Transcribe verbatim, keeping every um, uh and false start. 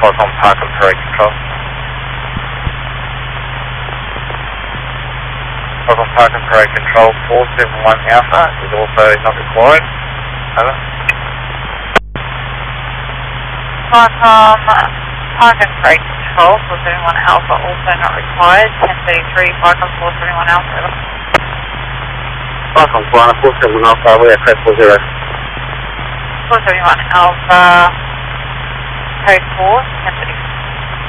Falcon Park and Parade Control. Falcon Park and Parade Control, four seven one Alpha is also not required. Over. Falcon Park and Parade Control, four seven one Alpha also not required. ten thirty-three, Falcon four seven one Alpha. Over. Falcon Piranha, four seven one Alpha, we are code four zero. four seven one Alpha, code four, ten thirty-three.